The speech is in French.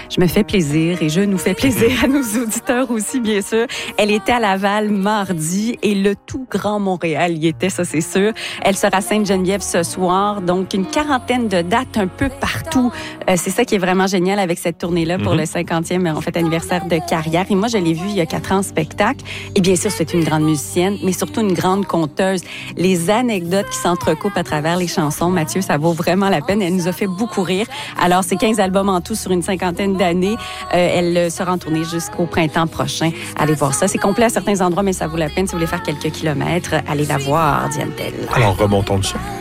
Je me fais plaisir et je nous fais plaisir à nos auditeurs aussi, bien sûr. Elle était à Laval mardi et le tout grand Montréal y était, ça c'est sûr. Elle sera à Sainte-Geneviève ce soir, donc une quarantaine de dates un peu partout. C'est ça qui est vraiment génial avec cette tournée-là pour le 50e en fait, anniversaire de carrière. Et moi, je l'ai vue il y a 4 ans en spectacle. Et bien sûr, c'est une grande musicienne, mais surtout une grande conteuse. Les anecdotes qui s'entrecoupent à travers les chansons, Mathieu, ça vaut vraiment la peine. Elle nous a fait beaucoup rire. Alors, c'est 15 albums en tout sur une cinquantaine d'années. Elle sera en tournée jusqu'au printemps prochain. Allez voir ça. C'est complet à certains endroits, mais ça vaut la peine si vous voulez faire quelques kilomètres. Allez la voir, Diane Tell. Alors, remontons le son.